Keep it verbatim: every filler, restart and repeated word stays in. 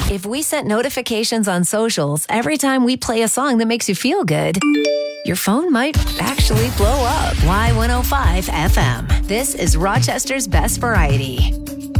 If we set notifications on socials every time we play a song that makes you feel good, your phone might actually blow up. Y one oh five F M. This is Rochester's Best Variety.